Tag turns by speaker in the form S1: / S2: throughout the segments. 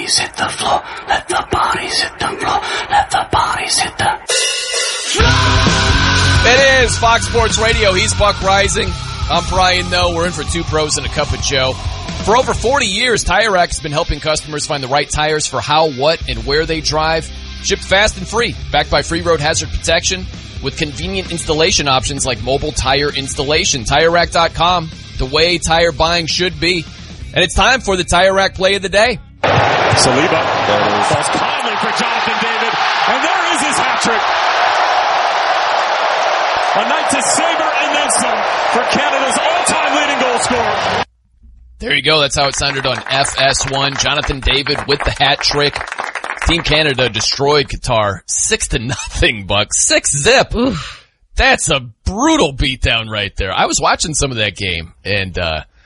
S1: bodies hit the floor. Let the bodies hit the floor. Let the bodies hit the...
S2: It is Fox Sports Radio. He's Buck Rising. I'm Brian Noe. We're in for Two Pros and a Cup of Joe. For over 40 years, Tire Rack has been helping customers find the right tires for how, what, and where they drive. Shipped fast and free, backed by free road hazard protection, with convenient installation options like mobile tire installation. TireRack.com, the way tire buying should be. And it's time for the Tire Rack Play of the Day.
S3: Saliba falls calmly for Jonathan David, and there is his hat trick. A night to savor and then some for Canada's all-time leading goal scorer.
S2: There you go. That's how it sounded on FS1. Jonathan David with the hat trick. Team Canada destroyed Qatar 6-0, Buck. 6-zip. Oof. That's a brutal beatdown right there. I was watching some of that game, and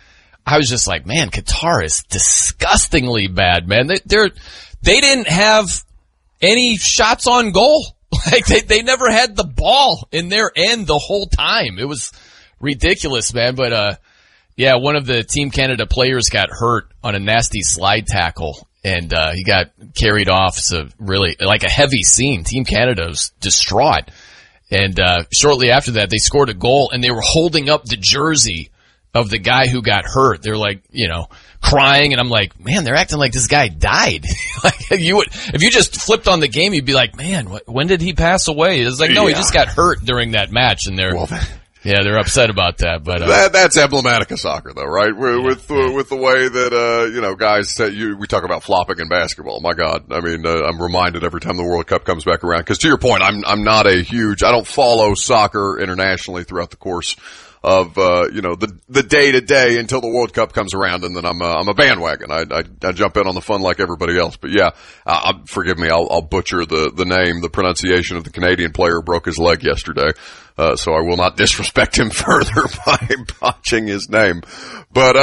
S2: I was just like, man, Qatar is disgustingly bad, man. They didn't have any shots on goal. Like they never had the ball in their end the whole time. It was ridiculous, man. But yeah, one of the Team Canada players got hurt on a nasty slide tackle, and he got carried off. So really, like a heavy scene. Team Canada was distraught. And shortly after that, they scored a goal, and they were holding up the jersey of the guy who got hurt. They're like, crying, and I'm like, man, they're acting like this guy died. Like if you just flipped on the game, you'd be like, man, when did he pass away? It's like, no, he just got hurt during that match, and they're upset about that. But
S4: that's emblematic of soccer, though, right? With the way that guys say we talk about flopping in basketball. My God, I mean, I'm reminded every time the World Cup comes back around. Because to your point, I'm not I don't follow soccer internationally throughout the course of the day to day until the World Cup comes around, and then I'm a bandwagon. I jump in on the fun like everybody else. But yeah, forgive me, I'll butcher the pronunciation of the Canadian player who broke his leg yesterday. So I will not disrespect him further by botching his name. But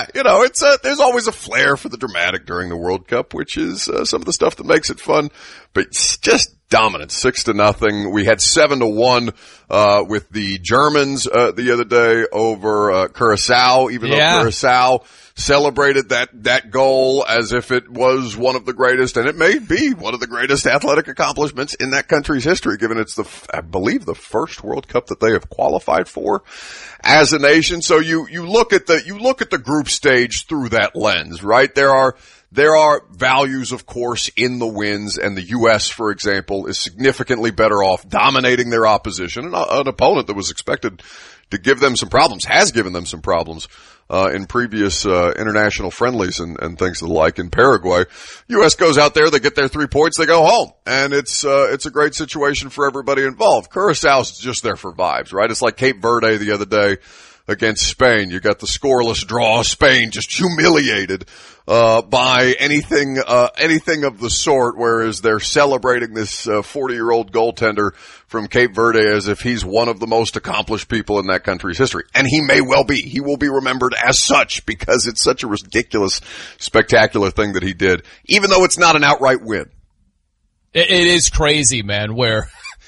S4: there's always a flair for the dramatic during the World Cup, which is some of the stuff that makes it fun. But it's just dominant, 6-0. We had 7-1 with the Germans the other day over Curacao, even though Curacao celebrated that goal as if it was one of the greatest, and it may be one of the greatest athletic accomplishments in that country's history, given it's I believe the first World Cup that they have qualified for as a nation. So you look at the group stage through that lens, right? There are values, of course, in the wins, and the U.S., for example, is significantly better off dominating their opposition, and an opponent that was expected to give them some problems, has given them some problems in previous international friendlies and things of the like. In Paraguay, U.S. goes out there, they get their 3 points, they go home, and it's a great situation for everybody involved. Curaçao's just there for vibes, right? It's like Cape Verde the other day against Spain. You got the scoreless draw, Spain just humiliated by anything of the sort, whereas they're celebrating this 40-year-old goaltender from Cape Verde as if he's one of the most accomplished people in that country's history. And he may well be. He will be remembered as such because it's such a ridiculous, spectacular thing that he did, even though it's not an outright win.
S2: It is crazy, man, where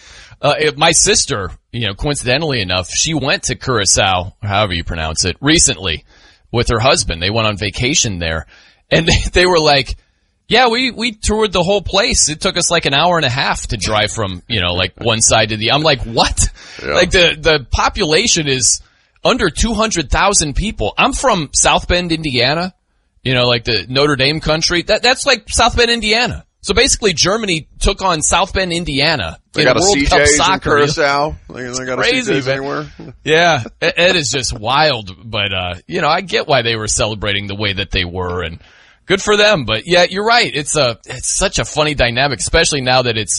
S2: my sister, coincidentally enough, she went to Curacao, however you pronounce it, recently with her husband. They went on vacation there, and they were like, yeah, we toured the whole place. It took us like an hour and a half to drive from, like one side to the, I'm like, what? Yeah. Like the population is under 200,000 people. I'm from South Bend, Indiana, like the Notre Dame country. That's like South Bend, Indiana. So basically, Germany took on South Bend, Indiana in World Cup soccer.
S4: They got a CJ's anywhere.
S2: Yeah, it is just wild. But I get why they were celebrating the way that they were, and good for them. But yeah, you're right. It's such a funny dynamic, especially now that it's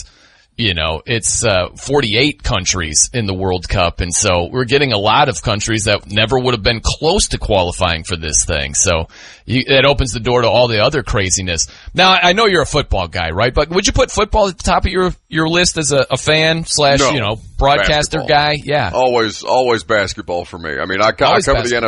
S2: 48 countries in the World Cup, and so we're getting a lot of countries that never would have been close to qualifying for this thing. So it opens the door to all the other craziness. Now, I know you're a football guy, right? But would you put football at the top of your list as a fan / broadcaster
S4: basketball
S2: guy? Yeah.
S4: Always basketball for me. I mean, I cover the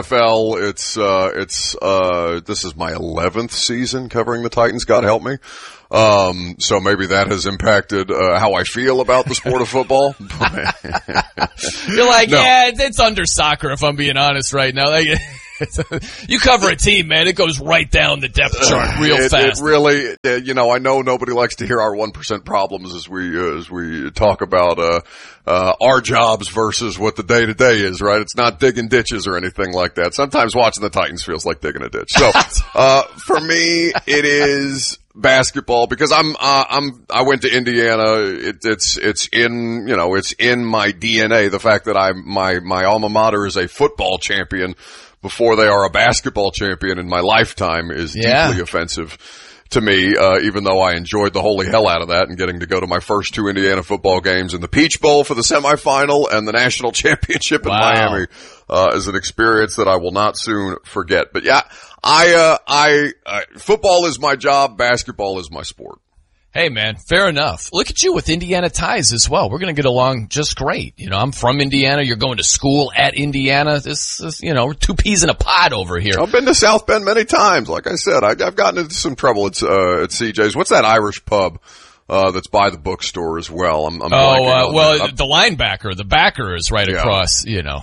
S4: NFL. This is my 11th season covering the Titans. God help me. So maybe that has impacted how I feel about the sport of football.
S2: You're like, no. Yeah, it's under soccer, if I'm being honest right now. Like, You cover a team, man, it goes right down the depth chart real fast.
S4: It really, I know nobody likes to hear our 1% problems as we talk about, our jobs versus what the day to day is, right? It's not digging ditches or anything like that. Sometimes watching the Titans feels like digging a ditch. So, for me, it is basketball because I went to Indiana. It's in my DNA. The fact that my alma mater is a football champion before they are a basketball champion in my lifetime is deeply offensive to me, even though I enjoyed the holy hell out of that and getting to go to my first 2 Indiana football games in the Peach Bowl for the semifinal and the national championship in Miami, is an experience that I will not soon forget. But yeah, football is my job, basketball is my sport.
S2: Hey man, fair enough. Look at you with Indiana ties as well. We're going to get along just great. I'm from Indiana. You're going to school at Indiana. This is, we're 2 peas in a pod over here.
S4: I've been to South Bend many times. Like I said, I've gotten into some trouble at CJ's. What's that Irish pub, that's by the bookstore as well? I'm
S2: the linebacker, the backer is right across,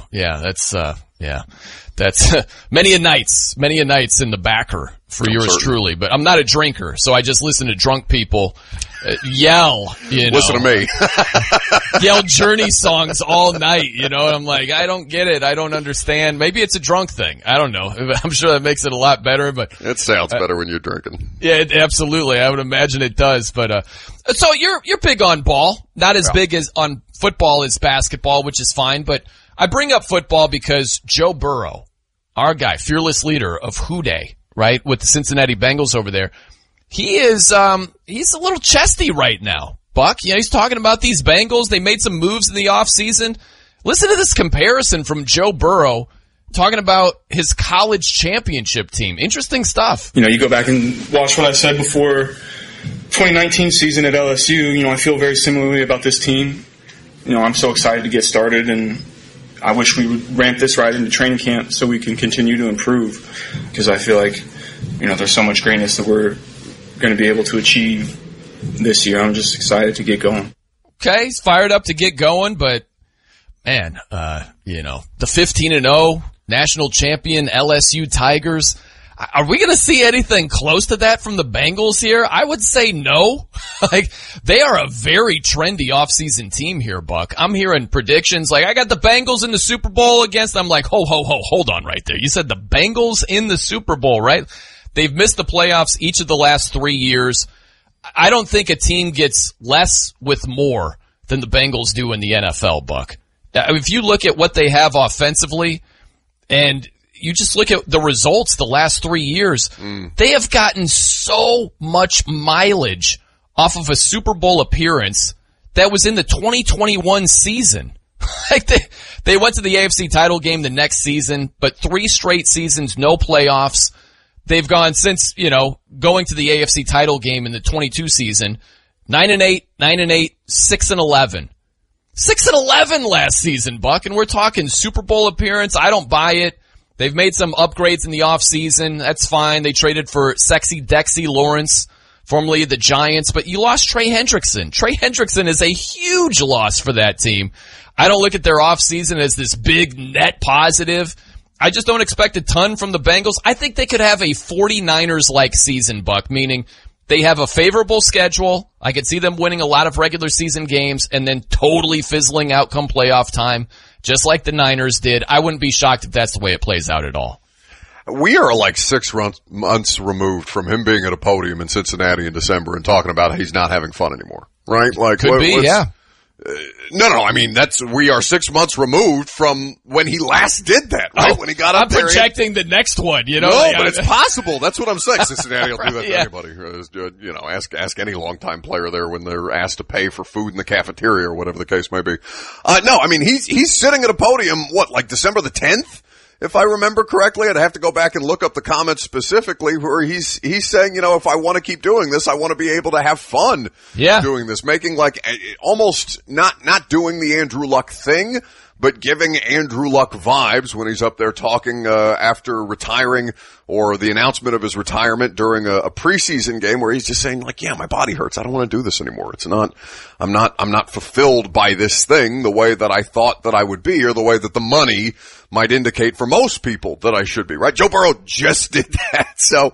S2: that's many a nights in the backer for yours truly. But I'm not a drinker, so I just listen to drunk people yell.
S4: Listen to me.
S2: Yell Journey songs all night. And I'm like, I don't get it. I don't understand. Maybe it's a drunk thing. I don't know. I'm sure that makes it a lot better. But
S4: it sounds better when you're drinking.
S2: Yeah, absolutely. I would imagine it does. But so you're big on ball, not as big as on football as basketball, which is fine. But I bring up football because Joe Burrow, our guy, fearless leader of Houday, right, with the Cincinnati Bengals over there, he is, he's a little chesty right now, Buck. He's talking about these Bengals. They made some moves in the offseason. Listen to this comparison from Joe Burrow talking about his college championship team. Interesting stuff.
S5: You go back and watch what I said before 2019 season at LSU. I feel very similarly about this team. I'm so excited to get started, and I wish we would ramp this right into training camp so we can continue to improve, because I feel like, there's so much greatness that we're going to be able to achieve this year. I'm just excited to get going.
S2: Okay, he's fired up to get going, but man, the 15-0 national champion LSU Tigers, are we going to see anything close to that from the Bengals here? I would say no. They are a very trendy offseason team here, Buck. I'm hearing predictions like, I got the Bengals in the Super Bowl against, I'm like, hold on right there. You said the Bengals in the Super Bowl, right? They've missed the playoffs each of the last 3 years. I don't think a team gets less with more than the Bengals do in the NFL, Buck. If you look at what they have offensively and you just look at the results the last 3 years, they have gotten so much mileage off of a Super Bowl appearance that was in the 2021 season. They went to the AFC title game the next season, but 3 straight seasons, no playoffs. They've gone since, going to the AFC title game in the 22 season, 9-8, 6-11. 6-11 last season, Buck, and we're talking Super Bowl appearance. I don't buy it. They've made some upgrades in the offseason. That's fine. They traded for sexy Dexy Lawrence, formerly the Giants, but you lost Trey Hendrickson. Trey Hendrickson is a huge loss for that team. I don't look at their offseason as this big net positive. I just don't expect a ton from the Bengals. I think they could have a 49ers-like season, Buck, meaning they have a favorable schedule. I could see them winning a lot of regular season games and then totally fizzling out come playoff time, just like the Niners did. I wouldn't be shocked if that's the way it plays out at all.
S4: We are like 6 months removed from him being at a podium in Cincinnati in December and talking about he's not having fun anymore, right? Like,
S2: could be, yeah.
S4: No, I mean, we are 6 months removed from when he last did that, right? When he got up there.
S2: I'm projecting the next one,
S4: No, but it's possible. That's what I'm saying. Cincinnati will do that to anybody. Ask any longtime player there when they're asked to pay for food in the cafeteria or whatever the case may be. No, I mean, he's sitting at a podium, like December the 10th? If I remember correctly, I'd have to go back and look up the comments specifically where he's saying, if I want to keep doing this, I want to be able to have fun doing this, making almost not doing the Andrew Luck thing, but giving Andrew Luck vibes when he's up there talking after retiring or the announcement of his retirement during a preseason game where he's just saying like, yeah, my body hurts. I don't want to do this anymore. I'm not fulfilled by this thing the way that I thought that I would be or the way that the money might indicate for most people that I should be, right? Joe Burrow just did that. So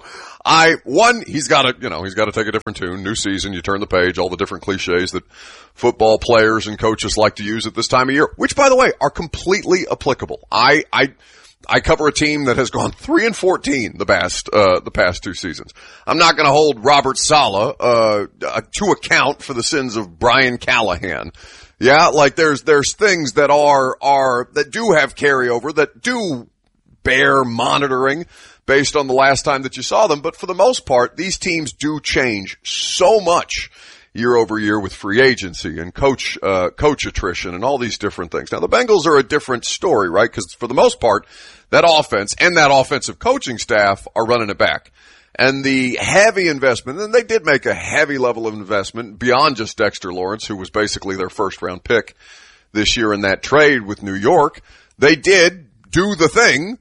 S4: he's got to take a different tune. New season, you turn the page, all the different cliches that football players and coaches like to use at this time of year, which by the way are completely applicable. I cover a team that has gone 3-14 the past 2 seasons. I'm not going to hold Robert Saleh to account for the sins of Brian Callahan. Yeah, like there's things that that do have carryover, that do bear monitoring based on the last time that you saw them. But for the most part, these teams do change so much year over year with free agency and coach attrition and all these different things. Now the Bengals are a different story, right? Because for the most part, that offense and that offensive coaching staff are running it back. And the heavy investment, and they did make a heavy level of investment beyond just Dexter Lawrence, who was basically their first round pick this year in that trade with New York. They did do the thing,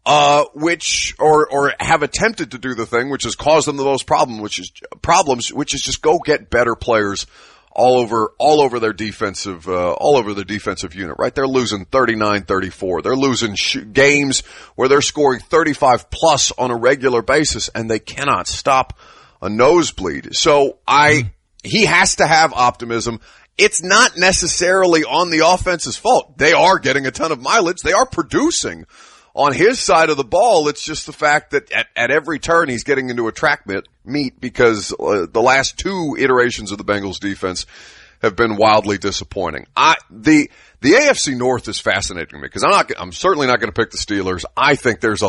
S4: which have attempted to do the thing, which has caused them the most problems, which is just go get better players all over their defensive unit, right? They're losing 39-34. They're losing games where they're scoring 35 plus on a regular basis, and they cannot stop a nosebleed. So he has to have optimism. It's not necessarily on the offense's fault. They are getting a ton of mileage. They are producing on his side of the ball. It's just the fact that at every turn he's getting into a track meet because the last 2 iterations of the Bengals defense have been wildly disappointing. The AFC North is fascinating to me because I'm certainly not going to pick the Steelers. I think there's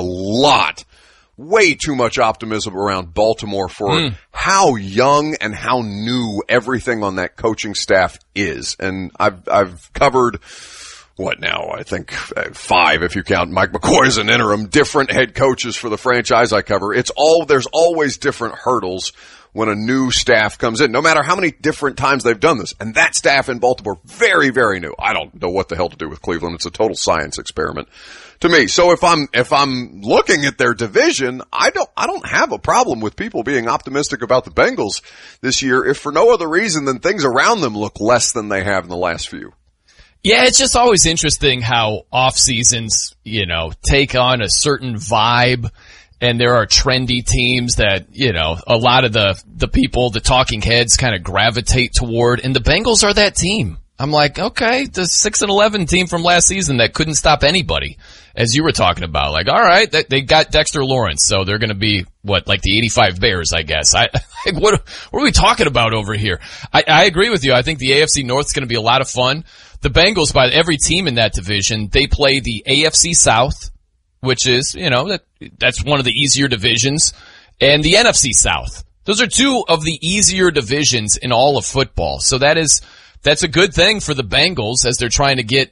S4: way too much optimism around Baltimore for how young and how new everything on that coaching staff is. And I've covered what now? I think 5 if you count Mike McCoy as an interim, different head coaches for the franchise I cover. There's always different hurdles when a new staff comes in, no matter how many different times they've done this. And that staff in Baltimore, very, very new. I don't know what the hell to do with Cleveland. It's a total science experiment to me. So if I'm looking at their division, I don't have a problem with people being optimistic about the Bengals this year, if for no other reason than things around them look less than they have in the last few.
S2: Yeah, it's just always interesting how off seasons, take on a certain vibe, and there are trendy teams that, a lot of the people, the talking heads kind of gravitate toward, and the Bengals are that team. I'm like, okay, the 6-11 team from last season that couldn't stop anybody, as you were talking about. Like, all right, they got Dexter Lawrence, so they're going to be like the 85 Bears, I guess. What are we talking about over here? I agree with you. I think the AFC North is going to be a lot of fun. The Bengals, by every team in that division, they play the AFC South, which is, that's one of the easier divisions, and the NFC South. Those are 2 of the easier divisions in all of football. So that's a good thing for the Bengals as they're trying to get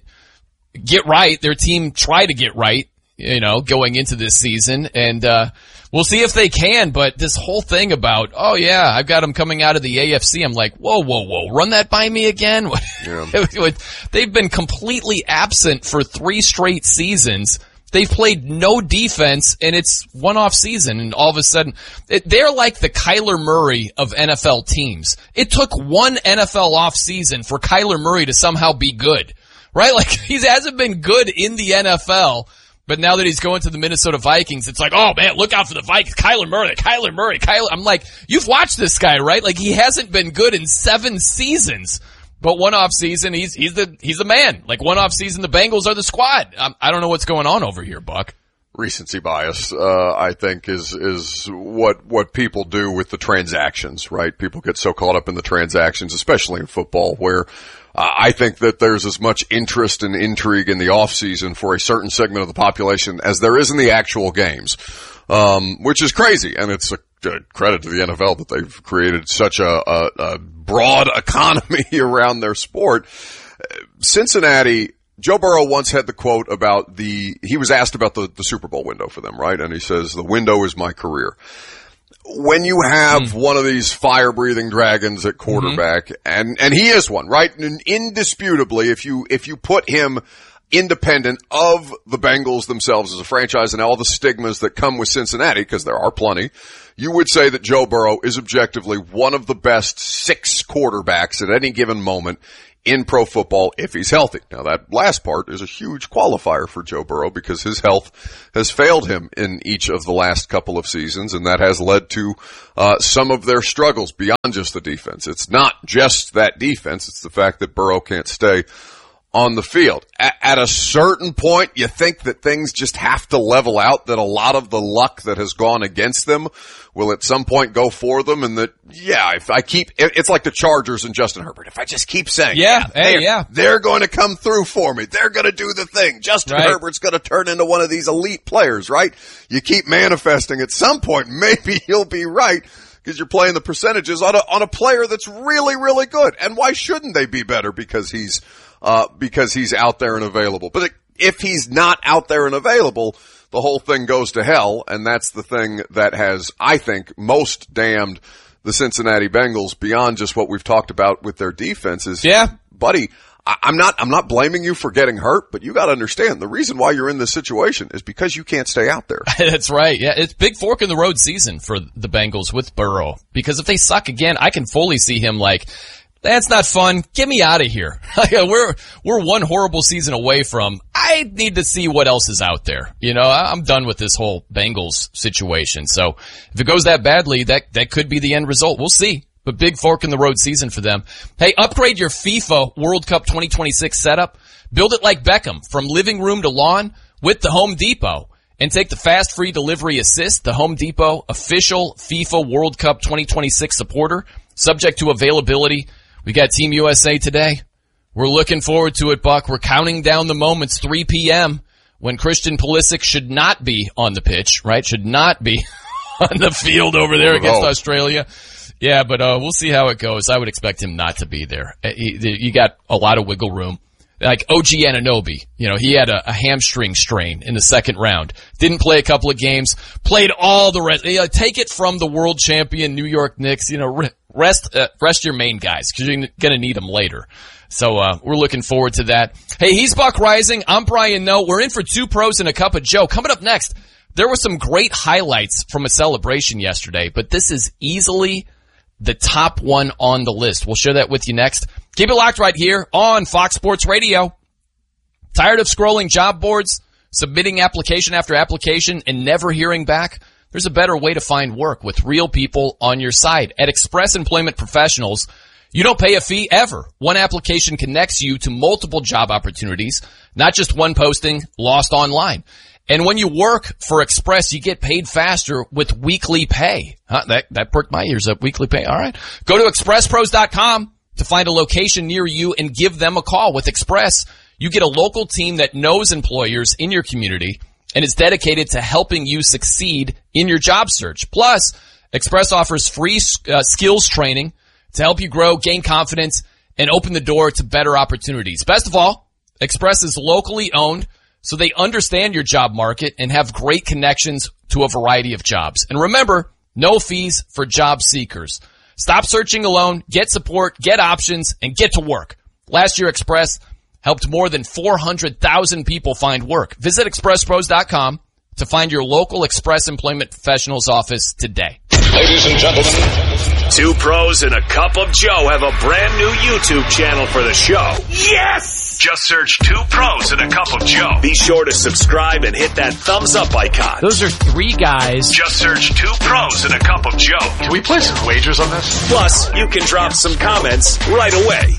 S2: right. Their team try to get right, going into this season. And, we'll see if they can, but this whole thing about, oh yeah, I've got them coming out of the AFC. I'm like, whoa, run that by me again. Yeah. They've been completely absent for 3 straight seasons. They've played no defense, and it's one off season, and all of a sudden, they're like the Kyler Murray of NFL teams. It took one NFL off season for Kyler Murray to somehow be good, right? Like, he hasn't been good in the NFL, but now that he's going to the Minnesota Vikings, it's like, oh man, look out for the Vikings. Kyler Murray. I'm like, you've watched this guy, right? Like, he hasn't been good in 7 seasons. But one off season, he's the man. Like, one off season, the Bengals are the squad. I don't know what's going on over here, Buck.
S4: Recency bias, I think is what people do with the transactions, right? People get so caught up in the transactions, especially in football, where I think that there's as much interest and intrigue in the off season for a certain segment of the population as there is in the actual games, which is crazy. And it's a credit to the NFL that they've created such a broad economy around their sport. Cincinnati, Joe Burrow once had the quote about he was asked about the Super Bowl window for them, right? And he says, the window is my career. When you have one of these fire-breathing dragons at quarterback, and he is one, right? And indisputably, if you put him independent of the Bengals themselves as a franchise and all the stigmas that come with Cincinnati, because there are plenty, you would say that Joe Burrow is objectively one of the best 6 quarterbacks at any given moment in pro football if he's healthy. Now that last part is a huge qualifier for Joe Burrow because his health has failed him in each of the last couple of seasons, and that has led to some of their struggles beyond just the defense. It's not just that defense, it's the fact that Burrow can't stay on the field. At a certain point, you think that things just have to level out, that a lot of the luck that has gone against them will at some point go for them, and that, if I keep, it's like the Chargers and Justin Herbert. If I just keep saying, they're going to come through for me. They're going to do the thing. Justin Herbert's going to turn into one of these elite players, right? You keep manifesting. At some point, maybe he'll be right, because you're playing the percentages on a player that's really, really good. And why shouldn't they be better? Because he's out there and available. But if he's not out there and available, the whole thing goes to hell, and that's the thing that has, I think, most damned the Cincinnati Bengals beyond just what we've talked about with their defenses.
S2: Yeah.
S4: Buddy, I'm not blaming you for getting hurt, but you gotta understand the reason why you're in this situation is because you can't stay out there.
S2: That's right. Yeah, it's big fork in the road season for the Bengals with Burrow, because if they suck again, I can fully see him like, that's not fun. Get me out of here. We're one horrible season away from, I need to see what else is out there. You know, I'm done with this whole Bengals situation. So if it goes that badly, that could be the end result. We'll see. But big fork in the road season for them. Hey, upgrade your FIFA World Cup 2026 setup. Build it like Beckham, from living room to lawn with the Home Depot. And take the fast free delivery assist, the Home Depot official FIFA World Cup 2026 supporter, subject to availability. We got Team USA today. We're looking forward to it, Buck. We're counting down the moments, 3 p.m., when Christian Pulisic should not be on the pitch, right? Should not be on the field over there against Australia. Yeah, but we'll see how it goes. I would expect him not to be there. You got a lot of wiggle room. Like OG Anunoby, you know, he had a hamstring strain in the second round. Didn't play a couple of games. Played all the rest. Take it from the world champion New York Knicks. You know, rest your main guys, because you're gonna need them later. So we're looking forward to that. Hey, he's Buck Rising. I'm Brian Noe. We're in for 2 pros and a cup of Joe. Coming up next, there were some great highlights from a celebration yesterday, but this is easily the top one on the list. We'll share that with you next. Keep it locked right here on Fox Sports Radio. Tired of scrolling job boards, submitting application after application, and never hearing back? There's a better way to find work with real people on your side. At Express Employment Professionals, you don't pay a fee ever. One application connects you to multiple job opportunities, not just one posting lost online. And when you work for Express, you get paid faster with weekly pay. That perked my ears up. Weekly pay. All right. Go to expresspros.com to find a location near you and give them a call. With Express, you get a local team that knows employers in your community and is dedicated to helping you succeed in your job search. Plus, Express offers free skills training to help you grow, gain confidence, and open the door to better opportunities. Best of all, Express is locally owned, so they understand your job market and have great connections to a variety of jobs. And remember, no fees for job seekers. Stop searching alone, get support, get options, and get to work. Last year, Express helped more than 400,000 people find work. Visit expresspros.com to find your local Express Employment Professionals office today.
S6: Ladies and gentlemen, 2 pros and a cup of Joe have a brand new YouTube channel for the show. Yes! Just search 2 pros and a cup of Joe. Be sure to subscribe and hit that thumbs up icon.
S7: Those are 3 guys.
S6: Just search 2 pros and a cup of Joe.
S3: Can we play some wagers on this?
S6: Plus, you can drop some comments right away.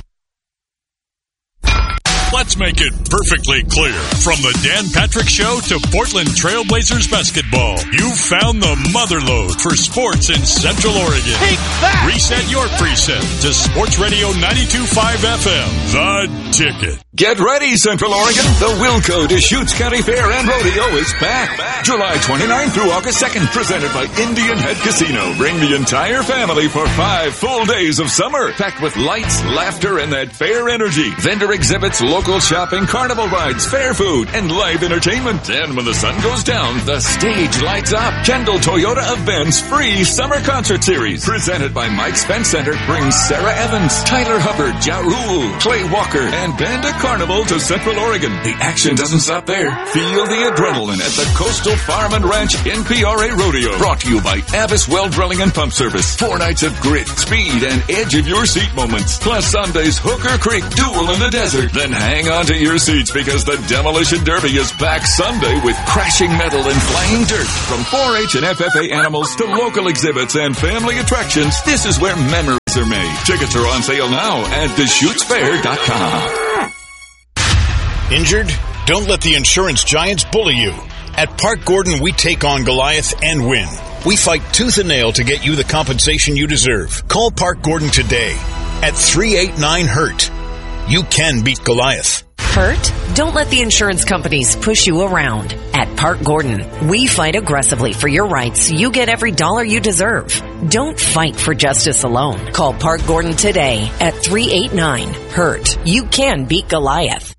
S8: Let's make it perfectly clear. From the Dan Patrick Show to Portland Trailblazers basketball, you found the motherlode for sports in Central Oregon.
S3: Take that!
S8: Reset your preset to Sports Radio 92.5 FM, The Ticket.
S9: Get ready, Central Oregon. The Wilco Deschutes County Fair and Rodeo is back. July 29th through August 2nd, presented by Indian Head Casino. Bring the entire family for 5 full days of summer, packed with lights, laughter, and that fair energy. Vendor exhibits, local shopping, carnival rides, fair food, and live entertainment. And when the sun goes down, the stage lights up. Kendall Toyota of Ben's free summer concert series, presented by Mike Spence Center, brings Sarah Evans, Tyler Hubbard, Ja Rule, Clay Walker, and Band of Carnival to Central Oregon. The action doesn't stop there. Feel the adrenaline at the Coastal Farm and Ranch NPRA Rodeo. Brought to you by Avis Well Drilling and Pump Service. 4 nights of grit, speed, and edge of your seat moments. Plus Sunday's Hooker Creek Duel in the Desert. Then hang on to your seats because the Demolition Derby is back Sunday with crashing metal and flying dirt. From 4-H and FFA animals to local exhibits and family attractions, this is where memories are made. Tickets are on sale now at DeschutesFair.com.
S7: Injured? Don't let the insurance giants bully you. At Park Gordon, we take on Goliath and win. We fight tooth and nail to get you the compensation you deserve. Call Park Gordon today at 389-HURT. You can beat Goliath.
S10: Hurt? Don't let the insurance companies push you around. At Park Gordon, we fight aggressively for your rights so you get every dollar you deserve. Don't fight for justice alone. Call Park Gordon today at 389-HURT. You can beat Goliath.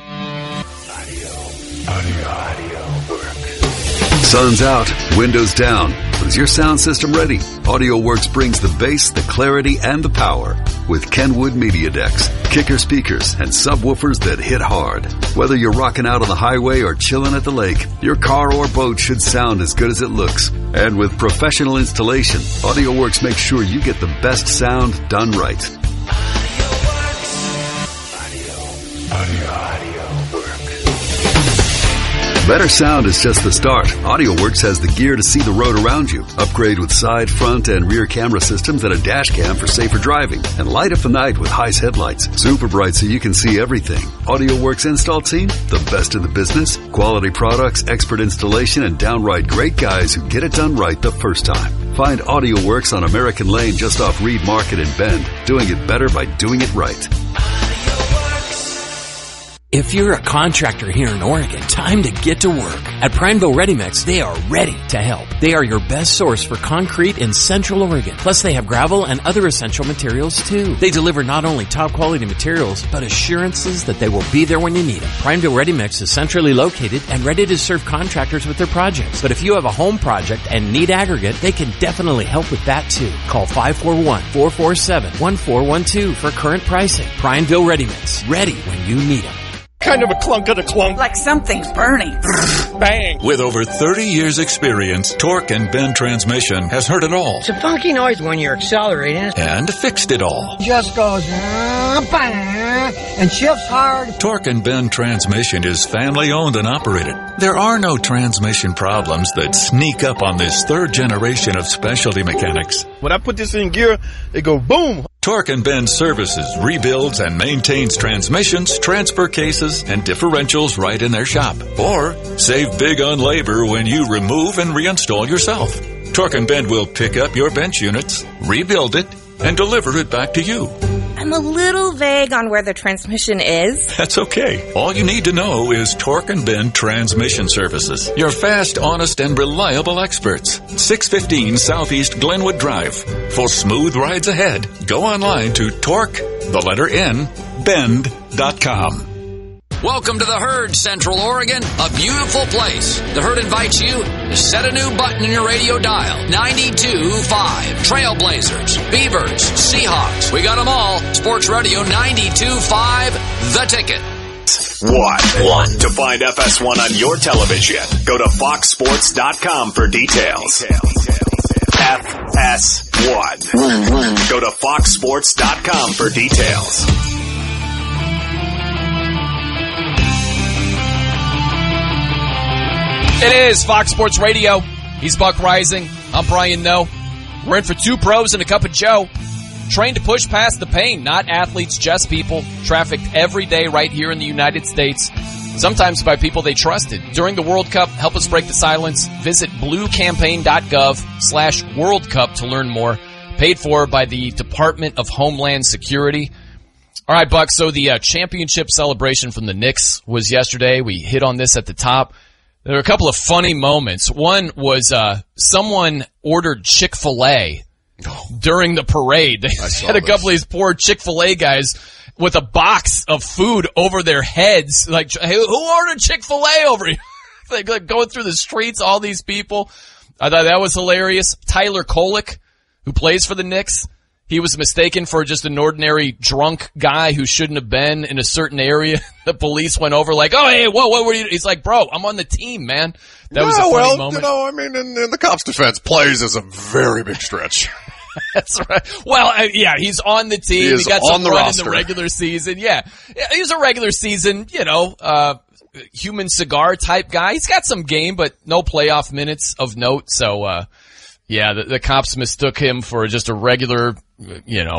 S11: Sun's out, windows down. But is your sound system ready? AudioWorks brings the bass, the clarity, and the power with Kenwood Media Decks, kicker speakers, and subwoofers that hit hard. Whether you're rocking out on the highway or chilling at the lake, your car or boat should sound as good as it looks. And with professional installation, AudioWorks makes sure you get the best sound done right. Better sound is just the start. AudioWorks has the gear to see the road around you. Upgrade with side, front, and rear camera systems and a dash cam for safer driving. And light up the night with Heis headlights. Super bright so you can see everything. AudioWorks install team, the best in the business. Quality products, expert installation, and downright great guys who get it done right the first time. Find AudioWorks on American Lane just off Reed Market in Bend. Doing it better by doing it right.
S12: If you're a contractor here in Oregon, time to get to work. At Prineville Ready Mix, they are ready to help. They are your best source for concrete in Central Oregon. Plus, they have gravel and other essential materials, too. They deliver not only top-quality materials, but assurances that they will be there when you need them. Prineville Ready Mix is centrally located and ready to serve contractors with their projects. But if you have a home project and need aggregate, they can definitely help with that, too. Call 541-447-1412 for current pricing. Prineville Ready Mix, ready when you need them.
S13: Kind of a clunk of the clunk. Like something's burning.
S7: Bang. With over 30 years experience, Torque and Bend Transmission has heard it all.
S13: It's a funky noise when you're accelerating.
S7: And fixed it all.
S13: Just goes bang and shifts hard.
S7: Torque and Bend Transmission is family owned and operated. There are no transmission problems that sneak up on this third generation of specialty mechanics.
S14: When I put this in gear, it go boom.
S7: Torque and Bend services, rebuilds, and maintains transmissions, transfer cases, and differentials right in their shop. Or save big on labor when you remove and reinstall yourself. Torque and Bend will pick up your bench units, rebuild it, and deliver it back to you.
S15: I'm a little vague on where the transmission is.
S7: That's okay. All you need to know is Torque and Bend Transmission Services. Your fast, honest, and reliable experts. 615 Southeast Glenwood Drive. For smooth rides ahead, go online to torquebend.com.
S16: Welcome to the Herd, Central Oregon, a beautiful place. The Herd invites you to set a new button in your radio dial. 92.5. Trailblazers, Beavers, Seahawks. We got them all. Sports Radio 92.5, The Ticket.
S6: One. To find FS1 on your television, go to foxsports.com for details. FS1. Go to foxsports.com for details.
S2: It is Fox Sports Radio. He's Buck Rising. I'm Brian Noe. We're in for two pros and a cup of Joe. Trained to push past the pain, not athletes, just people. Trafficked every day right here in the United States. Sometimes by people they trusted. During the World Cup, help us break the silence. Visit bluecampaign.gov/World Cup to learn more. Paid for by the Department of Homeland Security. All right, Buck, so the championship celebration from the Knicks was yesterday. We hit on this at the top. There were a couple of funny moments. One was someone ordered Chick-fil-A during the parade. They had a couple of these poor Chick-fil-A guys with a box of food over their heads. Like, hey, who ordered Chick-fil-A over here? like going through the streets, all these people. I thought that was hilarious. Tyler Kolek, who plays for the Knicks, he was mistaken for just an ordinary drunk guy who shouldn't have been in a certain area. The police went over like, oh, hey, what were you? He's like, bro, I'm on the team, man. That was a funny moment.
S4: I mean, in the Cops' defense, plays is a very big stretch.
S2: That's right. Well, yeah, he's on the team. He got some run in the regular season. Yeah, he's a regular season, human cigar type guy. He's got some game, but no playoff minutes of note. So, the Cops mistook him for just a regular,